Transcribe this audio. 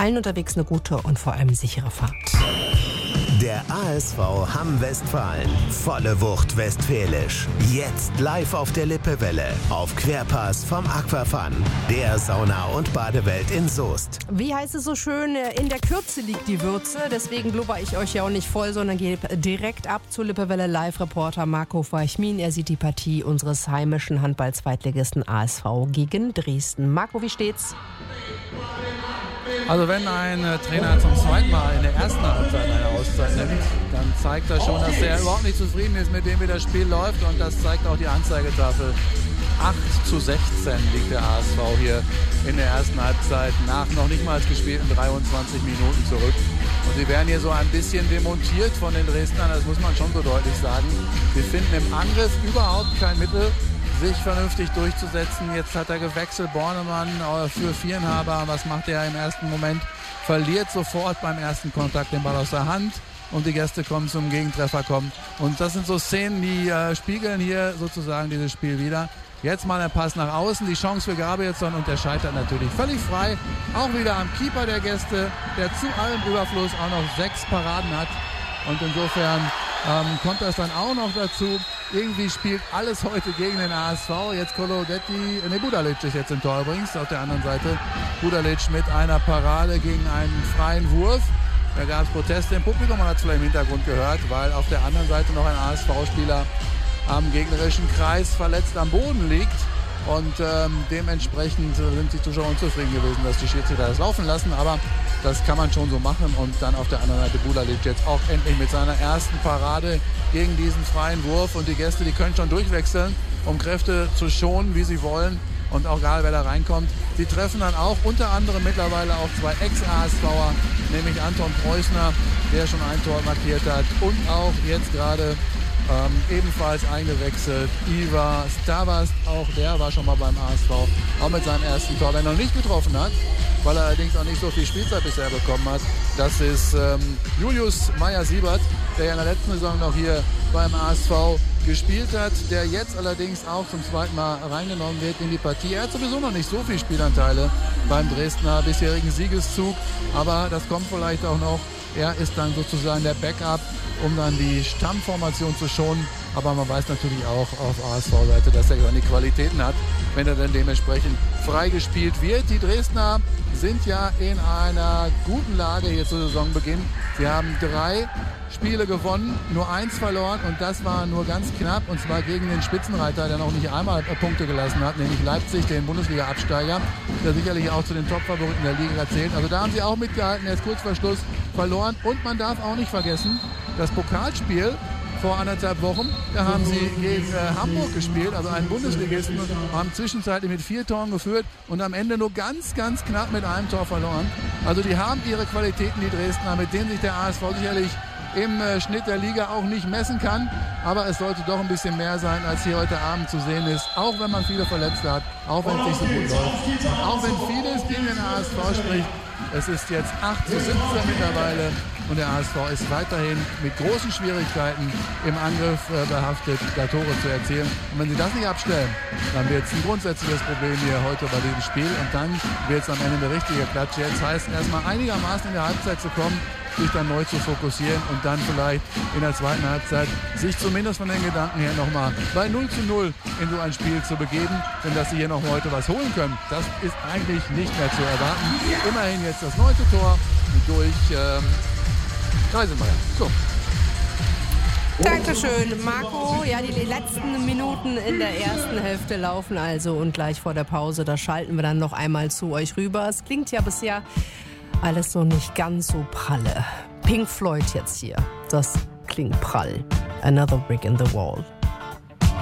Allen unterwegs eine gute und vor allem sichere Fahrt. Der ASV Hamm-Westfalen. Volle Wucht westfälisch. Jetzt live auf der Lippewelle. Auf Querpass vom Aquafun. Der Sauna- und Badewelt in Soest. Wie heißt es so schön, in der Kürze liegt die Würze. Deswegen blubber ich euch ja auch nicht voll, sondern gehe direkt ab zur Lippewelle. Live-Reporter Marco Weichmin. Er sieht die Partie unseres heimischen Handball-Zweitligisten ASV gegen Dresden. Marco, wie steht's? Also wenn ein Trainer zum zweiten Mal in der ersten Halbzeit eine Auszeit nimmt, dann zeigt er schon, dass er überhaupt nicht zufrieden ist mit dem, wie das Spiel läuft. Und das zeigt auch die Anzeigetafel. 8:16 liegt der ASV hier in der ersten Halbzeit nach noch nicht mal gespielten 23 Minuten zurück. Und sie werden hier so ein bisschen demontiert von den Dresdnern, das muss man schon so deutlich sagen. Sie finden im Angriff überhaupt kein Mittel, sich vernünftig durchzusetzen. Jetzt hat er gewechselt, Bornemann für Vierenhaber. Was macht er im ersten Moment? Verliert sofort beim ersten Kontakt den Ball aus der Hand und die Gäste kommen zum Gegentreffer kommen. Und das sind so Szenen, die spiegeln hier sozusagen dieses Spiel wieder. Jetzt mal ein Pass nach außen, die Chance für Gabrielsson und der scheitert natürlich völlig frei. Auch wieder am Keeper der Gäste, der zu allem Überfluss auch noch 6 Paraden hat. Und insofern kommt das dann auch noch dazu. Irgendwie spielt alles heute gegen den ASV. Jetzt Budalic ist jetzt im Tor übrigens. Auf der anderen Seite Budalic mit einer Parade gegen einen freien Wurf. Da gab es Proteste im Publikum, man hat es vielleicht im Hintergrund gehört, weil auf der anderen Seite noch ein ASV-Spieler am gegnerischen Kreis verletzt am Boden liegt. Und dementsprechend sind die Zuschauer unzufrieden gewesen, dass die Schiedsrichter das laufen lassen. Aber das kann man schon so machen. Und dann auf der anderen Seite Budalic jetzt auch endlich mit seiner ersten Parade gegen diesen freien Wurf. Und die Gäste, die können schon durchwechseln, um Kräfte zu schonen, wie sie wollen. Und auch egal, wer da reinkommt. Sie treffen dann auch unter anderem mittlerweile auch 2 Ex-ASVer, nämlich Anton Preußner, der schon ein Tor markiert hat. Und auch jetzt gerade ebenfalls eingewechselt Ivar Stavast, auch der war schon mal beim ASV, auch mit seinem ersten Tor, wenn er noch nicht getroffen hat, weil er allerdings auch nicht so viel Spielzeit bisher bekommen hat. Das ist Julius Meyer-Siebert, der ja in der letzten Saison noch hier beim ASV gespielt hat, der jetzt allerdings auch zum zweiten Mal reingenommen wird in die Partie. Er hat sowieso noch nicht so viele Spielanteile beim Dresdner bisherigen Siegeszug, aber das kommt vielleicht auch noch. Er ist dann sozusagen der Backup, um dann die Stammformation zu schonen. Aber man weiß natürlich auch auf ASV-Seite, dass er seine Qualitäten hat, wenn er dann dementsprechend freigespielt wird. Die Dresdner sind ja in einer guten Lage hier zu Saisonbeginn. Sie haben 3 Spiele gewonnen, nur 1 verloren und das war nur ganz knapp und zwar gegen den Spitzenreiter, der noch nicht einmal Punkte gelassen hat, nämlich Leipzig, den Bundesliga-Absteiger, der sicherlich auch zu den Top-Favoriten der Liga zählt. Also da haben sie auch mitgehalten, jetzt kurz vor Schluss verloren und man darf auch nicht vergessen, das Pokalspiel vor 1,5 Wochen, da haben sie gegen Hamburg gespielt, also einen Bundesligisten, und haben zwischenzeitlich mit 4 Toren geführt und am Ende nur ganz, ganz knapp mit einem Tor verloren. Also die haben ihre Qualitäten, die Dresdner, mit denen sich der ASV sicherlich im Schnitt der Liga auch nicht messen kann. Aber es sollte doch ein bisschen mehr sein, als hier heute Abend zu sehen ist. Auch wenn man viele Verletzte hat, auch wenn es nicht so gut läuft. Und auch wenn vieles gegen den ASV spricht. Es ist jetzt 8:17 mittlerweile und der ASV ist weiterhin mit großen Schwierigkeiten im Angriff behaftet, da Tore zu erzielen. Und wenn sie das nicht abstellen, dann wird es ein grundsätzliches Problem hier heute bei diesem Spiel. Und dann wird es am Ende eine richtige Klatsche. Jetzt heißt es erstmal einigermaßen in der Halbzeit zu kommen, sich dann neu zu fokussieren und dann vielleicht in der zweiten Halbzeit sich zumindest von den Gedanken her nochmal bei 0:0 in so ein Spiel zu begeben. Denn dass sie hier noch heute was holen können, das ist eigentlich nicht mehr zu erwarten. Immerhin jetzt das 9. Tor durch Greisenmeier. So. Dankeschön, Marco. Ja, die letzten Minuten in der ersten Hälfte laufen also und gleich vor der Pause, da schalten wir dann noch einmal zu euch rüber. Es klingt ja bisher alles so nicht ganz so pralle. Pink Floyd jetzt hier. Das klingt prall. Another Brick in the Wall.